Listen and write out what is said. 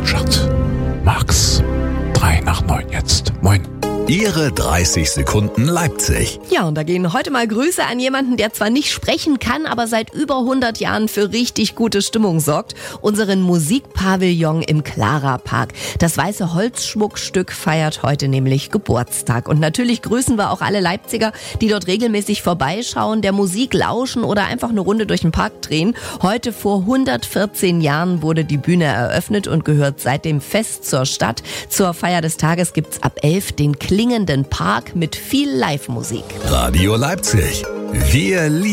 Hitchart. Max, 3 nach 9 jetzt. Moin. Ihre 30 Sekunden Leipzig. Ja, und da gehen heute mal Grüße an jemanden, der zwar nicht sprechen kann, aber seit über 100 Jahren für richtig gute Stimmung sorgt. Unseren Musikpavillon im Clara Park. Das weiße Holzschmuckstück feiert heute nämlich Geburtstag. Und natürlich grüßen wir auch alle Leipziger, die dort regelmäßig vorbeischauen, der Musik lauschen oder einfach eine Runde durch den Park drehen. Heute vor 114 Jahren wurde die Bühne eröffnet und gehört seitdem fest zur Stadt. Zur Feier des Tages gibt's ab 11 den klingenden Park mit viel Live-Musik. Radio Leipzig. Wir lieben